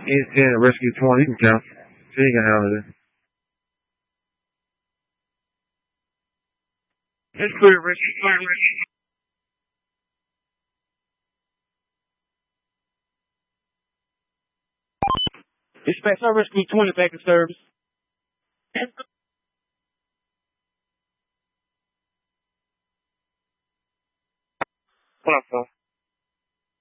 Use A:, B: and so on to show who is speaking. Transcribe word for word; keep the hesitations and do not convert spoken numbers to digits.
A: It's ten, Rescue twenty, you can count. She ain't gonna handle it. It's clear, Rescue twenty, Rescue. Dispatch, I Rescue twenty back in service. What up, phone?